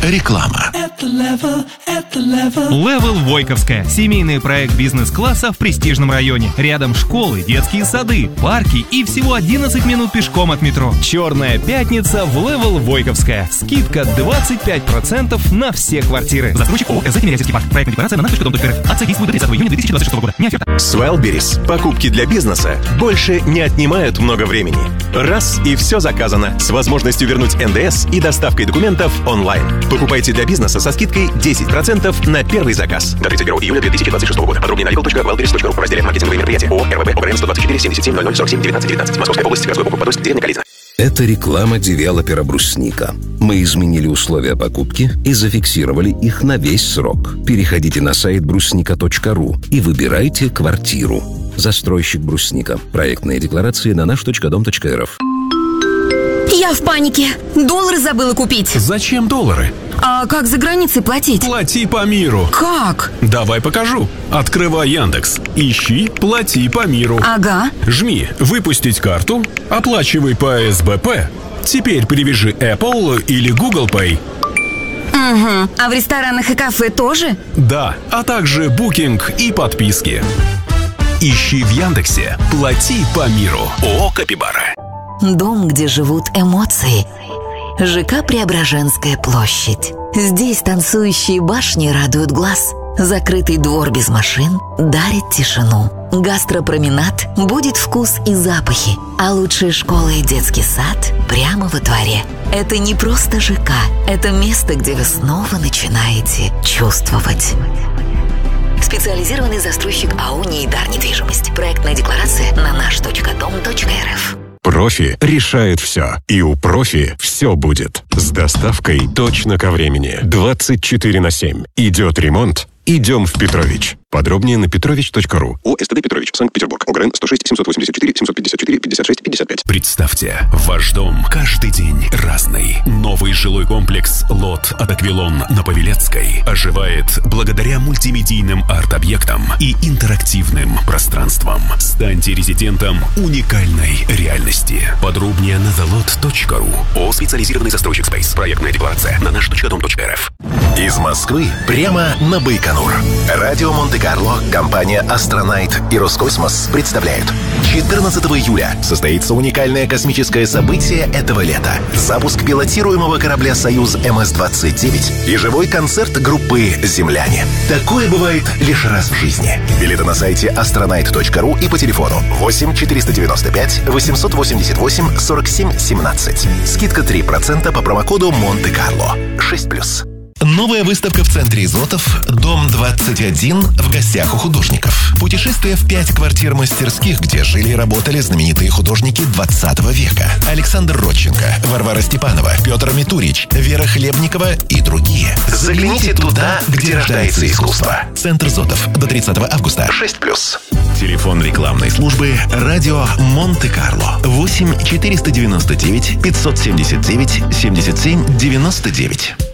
Реклама. Level Войковская. Семейный проект бизнес-класса в престижном районе. Рядом школы, детские сады, парки и всего 11 минут пешком от метро. Черная пятница в Level Войковская. Скидка 25% на все квартиры. Застройщик ООО «СЗ Тимирязевский парк». Проектная декларация на nаш.рф. Акция действует до 30 июня 2026 года. Не оферта. С Wildberries покупки для бизнеса больше не отнимают много времени. Раз и все заказано. С возможностью вернуть НДС и доставкой документов онлайн. Покупайте для бизнеса со скидкой 10% на первый заказ. До 31 июля 2026 года. Подробнее на legal.wildberries.ru в разделе «Маркетинговые мероприятия». ООО «РВБ» ОГРН 124 77 00 47 19 19. Московская область, городской округ Подольск, деревня Кализина. Это реклама девелопера «Брусника». Мы изменили условия покупки и зафиксировали их на весь срок. Переходите на сайт брусника.ру и выбирайте квартиру. Застройщик «Брусника». Проектные декларации на наш.дом.рф. Я в панике. Доллары забыла купить. Зачем доллары? А как за границей платить? Плати по миру. Как? Давай покажу. Открывай Яндекс. Ищи «Плати по миру». Ага. Жми «Выпустить карту», оплачивай по СБП. Теперь привяжи Apple или Google Pay. Угу. А в ресторанах и кафе тоже? Да, а также букинг и подписки. Ищи в Яндексе «Плати по миру». ООО «Капибара». Дом, где живут эмоции. ЖК «Преображенская площадь». Здесь танцующие башни радуют глаз. Закрытый двор без машин дарит тишину. Гастропроменад будет вкус и запахи. А лучшая школа и детский сад прямо во дворе. Это не просто ЖК. Это место, где вы снова начинаете чувствовать. Специализированный застройщик АО «Нейдар недвижимость». Проектная декларация на наш.дом.рф. Профи решает все. И у Профи все будет. С доставкой точно ко времени. 24/7. Идет ремонт? Идем в Петрович. Подробнее на petrovich.ru. ООО «СТД Петрович», Санкт-Петербург. ОГРН 106 784 754 56 55. Представьте, ваш дом каждый день разный. Новый жилой комплекс «Лот» от «Аквилон» на Павелецкой оживает благодаря мультимедийным арт-объектам и интерактивным пространствам. Станьте резидентом уникальной реальности. Подробнее на thelot.ru. ООО «Специализированный застройщик Space». Проектная декларация на наш.дом.рф. Из Москвы прямо на Байконур. Радио Монте-Карло, компания «Астронайт» и «Роскосмос» представляют. 14 июля состоится уникальное космическое событие этого лета. Запуск пилотируемого корабля «Союз МС-29» и живой концерт группы «Земляне». Такое бывает лишь раз в жизни. Билеты на сайте astronite.ru и по телефону 8 495 888 47 17. Скидка 3% по промокоду Монте-Карло. 6+. Новая выставка в центре Изотов «Дом 21» в гостях у художников. Путешествие в 5 квартир-мастерских, где жили и работали знаменитые художники 20 века. Александр Родченко, Варвара Степанова, Петр Митурич, Вера Хлебникова и другие. Загляните туда, где рождается искусство. Центр Изотов до 30 августа. 6+. Телефон рекламной службы «Радио Монте-Карло». 8 499 579 77 99.